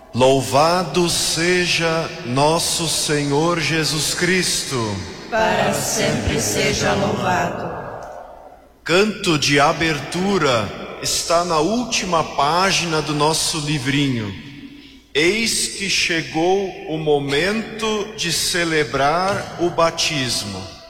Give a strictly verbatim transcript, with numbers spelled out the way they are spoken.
Louvado seja nosso Senhor Jesus Cristo. Para sempre seja louvado. Canto de abertura está na última página do nosso livrinho. Eis que chegou o momento de celebrar o batismo.